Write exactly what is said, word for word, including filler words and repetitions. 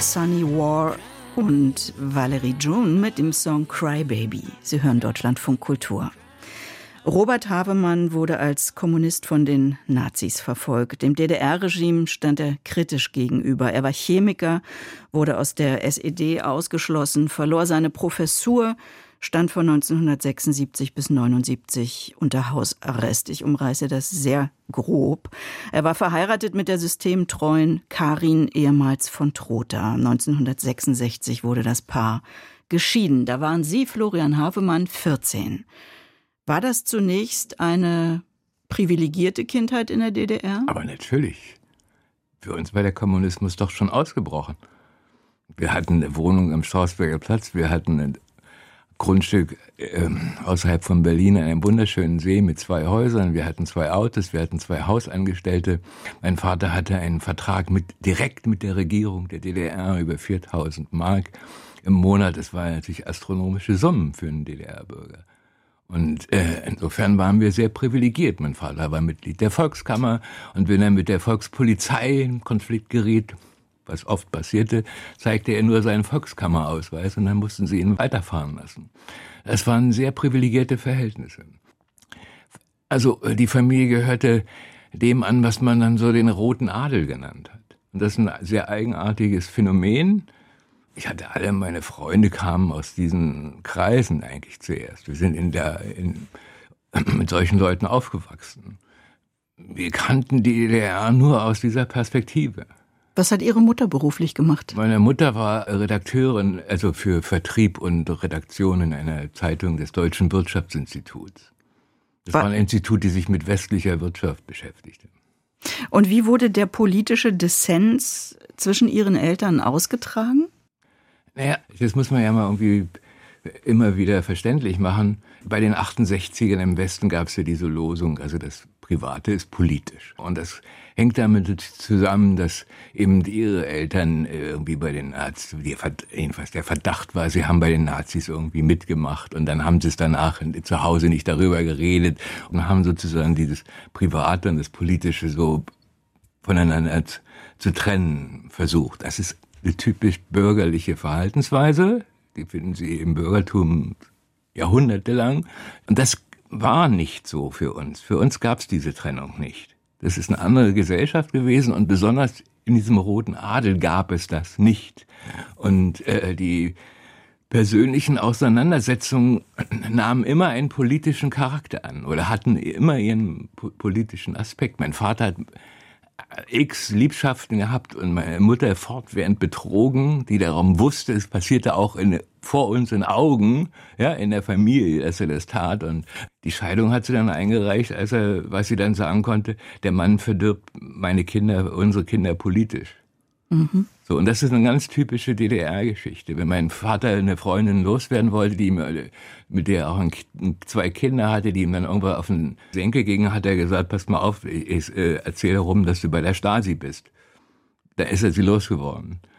Sunny War und Valerie June mit dem Song Cry Baby. Sie hören Deutschlandfunk Kultur. Robert Havemann wurde als Kommunist von den Nazis verfolgt. Dem D D R-Regime stand er kritisch gegenüber. Er war Chemiker, wurde aus der S E D ausgeschlossen, verlor seine Professur, stand von neunzehnhundertsechsundsiebzig bis neunundsiebzig unter Hausarrest. Ich umreiße das sehr grob. Er war verheiratet mit der systemtreuen Karin, ehemals von Trotha. neunzehnhundertsechsundsechzig wurde das Paar geschieden. Da waren Sie, Florian Havemann, vierzehn. War das zunächst eine privilegierte Kindheit in der D D R? Aber natürlich. Für uns war der Kommunismus doch schon ausgebrochen. Wir hatten eine Wohnung am Strausberger Platz, wir hatten ein Grundstück äh, außerhalb von Berlin an einem wunderschönen See mit zwei Häusern, wir hatten zwei Autos, wir hatten zwei Hausangestellte. Mein Vater hatte einen Vertrag mit, direkt mit der Regierung der D D R über viertausend Mark im Monat. Das waren natürlich astronomische Summen für einen D D R-Bürger. Und äh, insofern waren wir sehr privilegiert. Mein Vater war Mitglied der Volkskammer und wenn er mit der Volkspolizei in Konflikt geriet, was oft passierte, zeigte er nur seinen Volkskammerausweis und dann mussten sie ihn weiterfahren lassen. Das waren sehr privilegierte Verhältnisse. Also die Familie gehörte dem an, was man dann so den Roten Adel genannt hat. Und das ist ein sehr eigenartiges Phänomen. Ich hatte alle meine Freunde kamen aus diesen Kreisen eigentlich zuerst. Wir sind in der, in, mit solchen Leuten aufgewachsen. Wir kannten die D D R nur aus dieser Perspektive. Was hat Ihre Mutter beruflich gemacht? Meine Mutter war Redakteurin, also für Vertrieb und Redaktion in einer Zeitung des Deutschen Wirtschaftsinstituts. Das war ein Institut, das sich mit westlicher Wirtschaft beschäftigte. Und wie wurde der politische Dissens zwischen Ihren Eltern ausgetragen? Naja, das muss man ja mal irgendwie immer wieder verständlich machen. Bei den achtundsechzigern im Westen gab es ja diese Losung, also das Private ist politisch. Und das hängt damit zusammen, dass eben ihre Eltern irgendwie bei den Nazis, jedenfalls der Verdacht war, sie haben bei den Nazis irgendwie mitgemacht und dann haben sie es danach zu Hause nicht darüber geredet und haben sozusagen dieses Private und das Politische so voneinander zu trennen versucht. Das ist eine typisch bürgerliche Verhaltensweise, die finden Sie im Bürgertum jahrhundertelang. Und das war nicht so für uns. Für uns gab es diese Trennung nicht. Das ist eine andere Gesellschaft gewesen und besonders in diesem Roten Adel gab es das nicht. Und äh, die persönlichen Auseinandersetzungen nahmen immer einen politischen Charakter an oder hatten immer ihren po- politischen Aspekt. Mein Vater hat x Liebschaften gehabt und meine Mutter fortwährend betrogen, die darum wusste, es passierte auch in, vor unseren Augen, ja, in der Familie, dass er das tat. Und die Scheidung hat sie dann eingereicht, als er, was sie dann sagen konnte, der Mann verdirbt meine Kinder, unsere Kinder politisch. Mhm. So, und das ist eine ganz typische D D R-Geschichte. Wenn mein Vater eine Freundin loswerden wollte, die ihm, mit der er auch ein, zwei Kinder hatte, die ihm dann irgendwann auf den Senkel gingen, hat er gesagt, pass mal auf, ich, ich äh, erzähle rum, dass du bei der Stasi bist. Da ist er sie losgeworden.